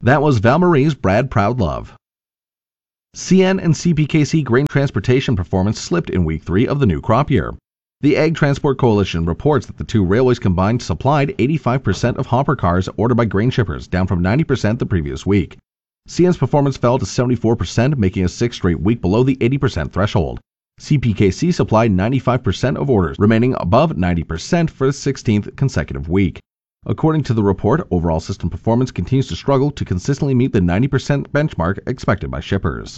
That was Val Marie's Brad Proudlove. CN and CPKC grain transportation performance slipped in week 3 of the new crop year. The Ag Transport Coalition reports that the two railways combined supplied 85% of hopper cars ordered by grain shippers, down from 90% the previous week. CN's performance fell to 74%, making a 6th straight week below the 80% threshold. CPKC supplied 95% of orders, remaining above 90% for the 16th consecutive week. According to the report, overall system performance continues to struggle to consistently meet the 90% benchmark expected by shippers.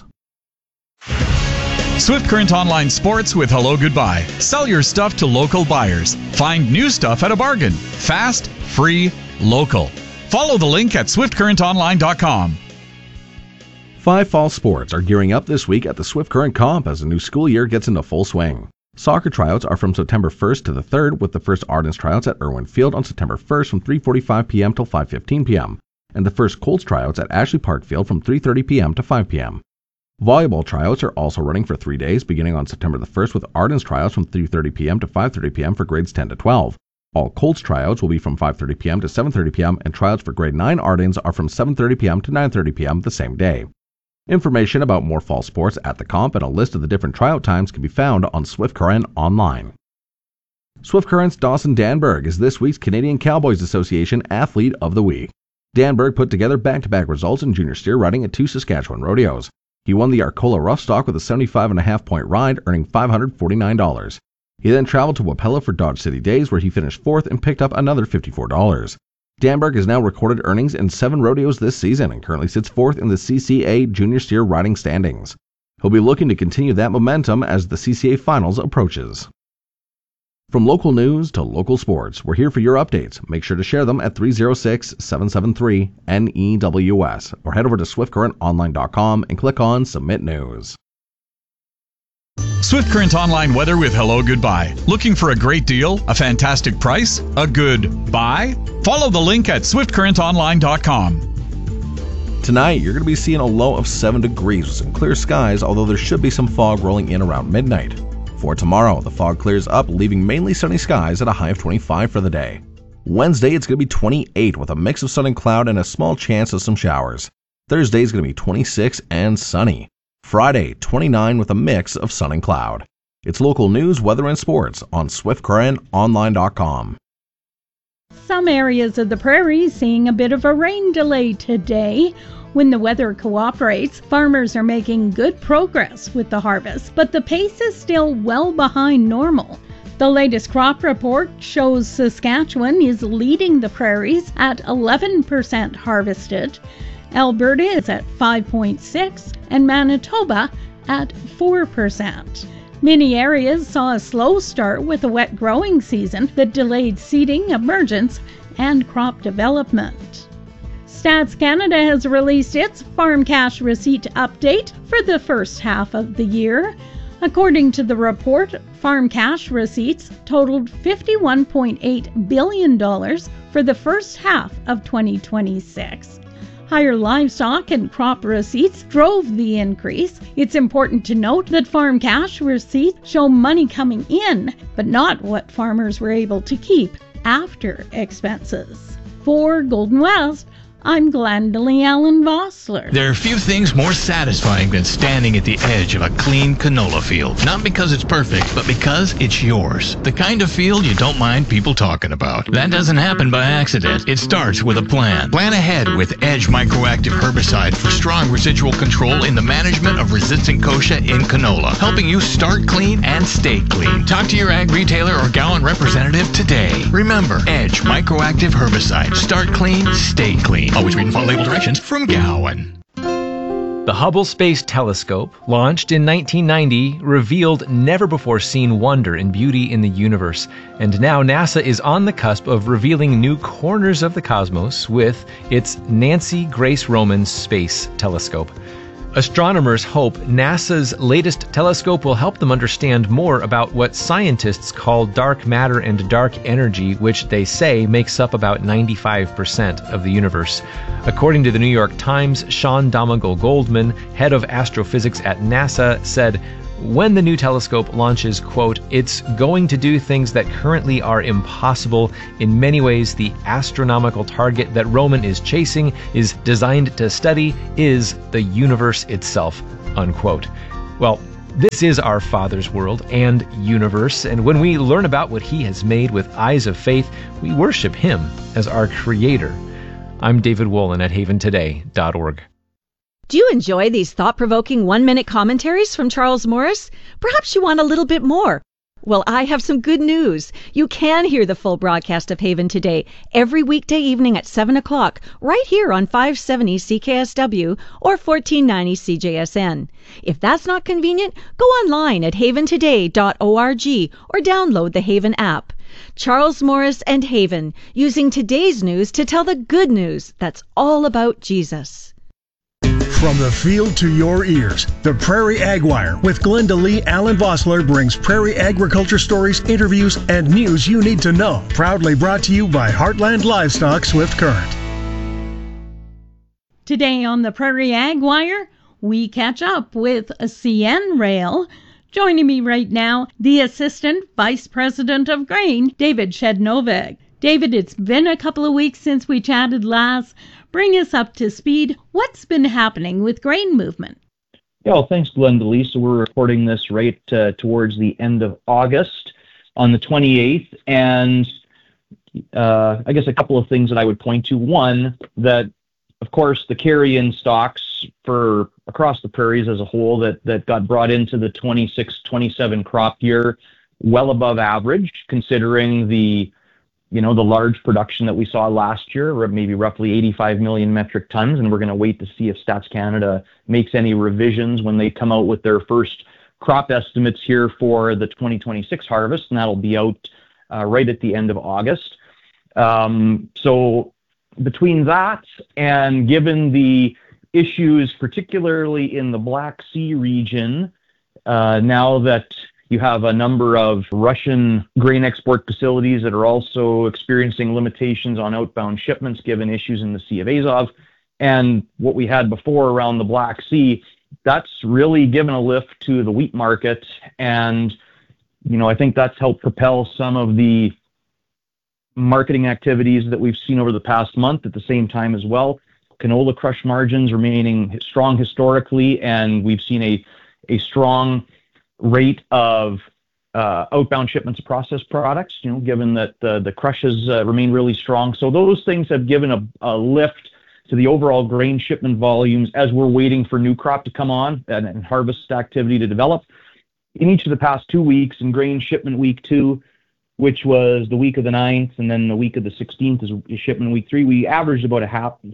Swift Current Online Sports with Hello Goodbye. Sell your stuff to local buyers. Find new stuff at a bargain. Fast, free, local. Follow the link at swiftcurrentonline.com. 5 fall sports are gearing up this week at the Swift Current Comp as the new school year gets into full swing. Soccer tryouts are from September 1st to the 3rd, with the first Ardents tryouts at Irwin Field on September 1st from 3:45 p.m. till 5:15 p.m., and the first Colts tryouts at Ashley Park Field from 3:30 p.m. to 5 p.m. Volleyball tryouts are also running for 3 days, beginning on September the 1st with Ardents tryouts from 3:30 p.m. to 5:30 p.m. for grades 10 to 12. All Colts tryouts will be from 5:30 p.m. to 7:30 p.m., and tryouts for grade 9 Ardents are from 7:30 p.m. to 9:30 p.m. the same day. Information about more fall sports at the comp and a list of the different tryout times can be found on Swift Current online. Swift Current's Dawson Danberg is this week's Canadian Cowboys Association Athlete of the Week. Danberg put together back-to-back results in junior steer riding at 2 Saskatchewan rodeos. He won the Arcola Roughstock with a 75.5-point ride, earning $549. He then traveled to Wapella for Dodge City Days, where he finished 4th and picked up another $54. Danberg has now recorded earnings in 7 rodeos this season and currently sits 4th in the CCA junior steer riding standings. He'll be looking to continue that momentum as the CCA Finals approaches. From local news to local sports, we're here for your updates. Make sure to share them at 306-773-NEWS or head over to swiftcurrentonline.com and click on Submit News. Swift Current Online weather with Hello Goodbye. Looking for a great deal? A fantastic price? A good buy? Follow the link at swiftcurrentonline.com. Tonight, you're going to be seeing a low of 7 degrees with some clear skies, although there should be some fog rolling in around midnight. For tomorrow, the fog clears up, leaving mainly sunny skies at a high of 25 for the day. Wednesday, it's going to be 28 with a mix of sun and cloud and a small chance of some showers. Thursday is going to be 26 and sunny. Friday, 29 with a mix of sun and cloud. It's local news, weather, and sports on swiftcurrentonline.com. Some areas of the prairie seeing a bit of a rain delay today. When the weather cooperates, farmers are making good progress with the harvest, but the pace is still well behind normal. The latest crop report shows Saskatchewan is leading the prairies at 11% harvested. Alberta is at 5.6% and Manitoba at 4%. Many areas saw a slow start with a wet growing season that delayed seeding, emergence, and crop development. Stats Canada has released its farm cash receipt update for the first half of the year. According to the report, farm cash receipts totaled $51.8 billion for the first half of 2026. Higher livestock and crop receipts drove the increase. It's important to note that farm cash receipts show money coming in, but not what farmers were able to keep after expenses. For Golden West, I'm Glendalee Allen Vossler. There are few things more satisfying than standing at the edge of a clean canola field. Not because it's perfect, but because it's yours. The kind of field you don't mind people talking about. That doesn't happen by accident. It starts with a plan. Plan ahead with Edge Microactive Herbicide for strong residual control in the management of resistant kochia in canola, helping you start clean and stay clean. Talk to your ag retailer or Gowan representative today. Remember, Edge Microactive Herbicide. Start clean, stay clean. Always read and follow label directions from Gowan. The Hubble Space Telescope, launched in 1990, revealed never-before-seen wonder and beauty in the universe. And now NASA is on the cusp of revealing new corners of the cosmos with its Nancy Grace Roman Space Telescope. Astronomers hope NASA's latest telescope will help them understand more about what scientists call dark matter and dark energy, which they say makes up about 95% of the universe. According to the New York Times, Sean Domingo Goldman, head of astrophysics at NASA, said, when the new telescope launches, quote, "It's going to do things that currently are impossible. In many ways, the astronomical target that Roman is chasing is designed to study is the universe itself," unquote. Well, this is our Father's world and universe, and when we learn about what He has made with eyes of faith, we worship Him as our Creator. I'm David Wolin at haventoday.org. Do you enjoy these thought-provoking one-minute commentaries from Charles Morris? Perhaps you want a little bit more. Well, I have some good news. You can hear the full broadcast of Haven Today every weekday evening at 7 o'clock, right here on 570 CKSW or 1490 CJSN. If that's not convenient, go online at haventoday.org or download the Haven app. Charles Morris and Haven, using today's news to tell the good news that's all about Jesus. From the field to your ears, the Prairie Ag Wire with Glenda Lee Allen Vossler brings prairie agriculture stories, interviews, and news you need to know. Proudly brought to you by Heartland Livestock Swift Current. Today on the Prairie Ag Wire, we catch up with a CN Rail. Joining me right now, the Assistant Vice President of Grain, David Shednovik. David, it's been a couple of weeks since we chatted last. Bring us up to speed. What's been happening with grain movement? Yeah, well, thanks, Glenda Lee. So we're recording this right towards the end of August on the 28th. And I guess a couple of things that I would point to. One, that, of course, the carry-in stocks for across the prairies as a whole that got brought into the 26-27 crop year well above average, considering the large production that we saw last year, or maybe roughly 85 million metric tons, and we're going to wait to see if Stats Canada makes any revisions when they come out with their first crop estimates here for the 2026 harvest, and that'll be out right at the end of August. So between that and given the issues, particularly in the Black Sea region, now that you have a number of Russian grain export facilities that are also experiencing limitations on outbound shipments given issues in the Sea of Azov, and what we had before around the Black Sea, that's really given a lift to the wheat market. And, I think that's helped propel some of the marketing activities that we've seen over the past month. At the same time as well, canola crush margins remaining strong historically, and we've seen a strong rate of outbound shipments of processed products, given that the crushes remain really strong. So those things have given a lift to the overall grain shipment volumes as we're waiting for new crop to come on and harvest activity to develop. In each of the past 2 weeks, in grain shipment week 2, which was the week of the 9th, and then the week of the 16th is shipment week 3, we averaged about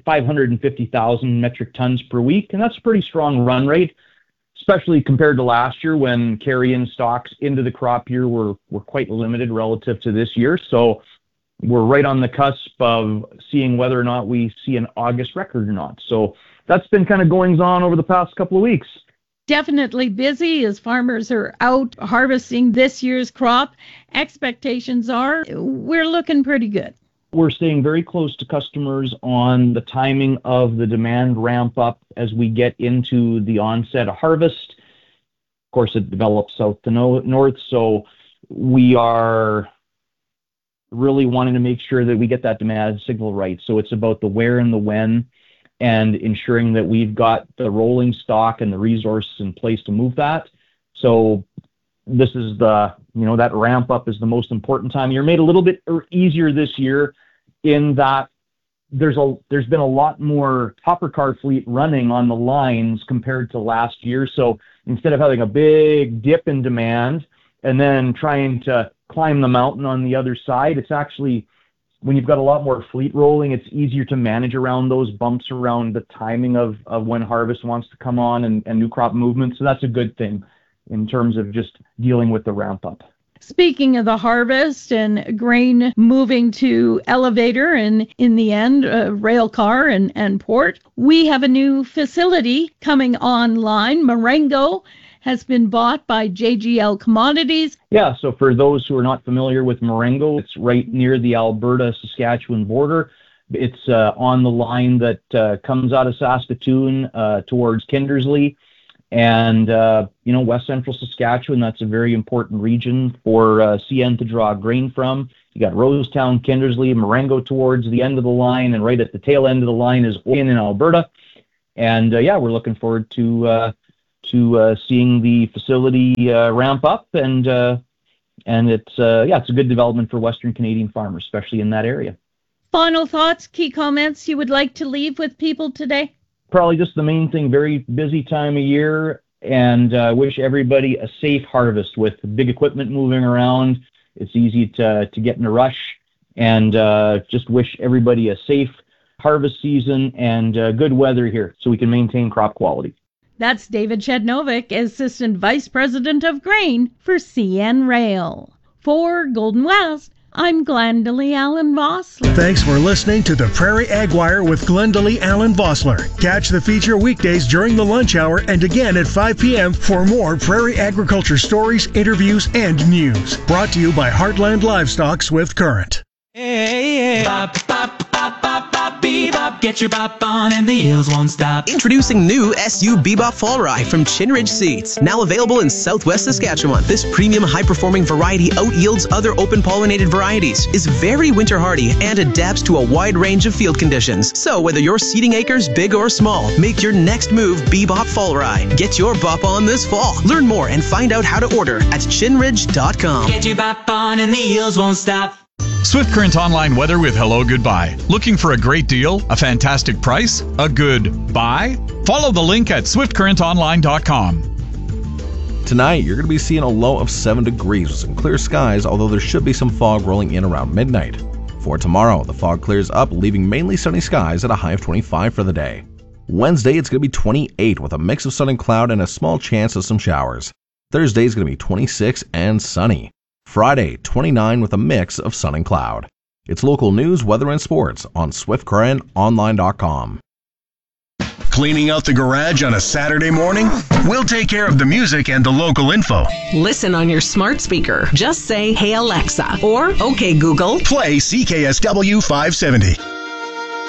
550,000 metric tons per week, and that's a pretty strong run rate, especially compared to last year when carry-in stocks into the crop year were quite limited relative to this year. So we're right on the cusp of seeing whether or not we see an August record or not. So that's been kind of goings on over the past couple of weeks. Definitely busy as farmers are out harvesting this year's crop. Expectations are we're looking pretty good. We're staying very close to customers on the timing of the demand ramp up as we get into the onset of harvest. Of course, it develops south to north, so we are really wanting to make sure that we get that demand signal right. So it's about the where and the when, and ensuring that we've got the rolling stock and the resources in place to move that. So this is that ramp up is the most important time. You're made a little bit easier this year in that there's been a lot more hopper car fleet running on the lines compared to last year. So instead of having a big dip in demand and then trying to climb the mountain on the other side, it's actually, when you've got a lot more fleet rolling, it's easier to manage around those bumps around the timing of when harvest wants to come on and new crop movement. So that's a good thing in terms of just dealing with the ramp up. Speaking of the harvest and grain moving to elevator and in the end, rail car and port, we have a new facility coming online. Marengo has been bought by JGL Commodities. Yeah, so for those who are not familiar with Marengo, it's right near the Alberta-Saskatchewan border. It's on the line that comes out of Saskatoon towards Kindersley. And, west central Saskatchewan, that's a very important region for CN to draw grain from. You got Rosetown, Kindersley, Marengo towards the end of the line, and right at the tail end of the line is in Alberta. And, we're looking forward to seeing the facility ramp up, and it's a good development for Western Canadian farmers, especially in that area. Final thoughts, key comments you would like to leave with people today? Probably just the main thing, very busy time of year, and wish everybody a safe harvest with big equipment moving around. It's easy to get in a rush, and just wish everybody a safe harvest season and good weather here so we can maintain crop quality. That's David Chednovic, Assistant Vice President of Grain for CN Rail. For Golden West, I'm Glendalee Allen Vossler. Thanks for listening to the Prairie Ag Wire with Glendalee Allen Vossler. Catch the feature weekdays during the lunch hour and again at 5 p.m. for more prairie agriculture stories, interviews, and news. Brought to you by Heartland Livestock Swift Current. Hey, bop, bop, bop, bop, bop, bebop. Get your bop on and the eels won't stop. Introducing new SU Bebop Fall Rye from Chin Ridge Seeds. Now available in southwest Saskatchewan. This premium high-performing variety out-yields other open-pollinated varieties, is very winter hardy, and adapts to a wide range of field conditions. So whether you're seeding acres big or small, make your next move Bebop Fall Rye. Get your bop on this fall. Learn more and find out how to order at chinridge.com. Get your bop on and the eels won't stop. Swift Current Online weather with Hello Goodbye. Looking for a great deal, a fantastic price, a good buy? Follow the link at swiftcurrentonline.com. Tonight, you're going to be seeing a low of 7 degrees with some clear skies, although there should be some fog rolling in around midnight. For tomorrow, the fog clears up, leaving mainly sunny skies at a high of 25 for the day. Wednesday, it's going to be 28 with a mix of sun and cloud and a small chance of some showers. Thursday is going to be 26 and sunny. Friday, 29 with a mix of sun and cloud. It's local news, weather, and sports on swiftcurrentonline.com. Cleaning out the garage on a Saturday morning? We'll take care of the music and the local info. Listen on your smart speaker. Just say, "Hey Alexa," or "Okay Google." Play CKSW 570.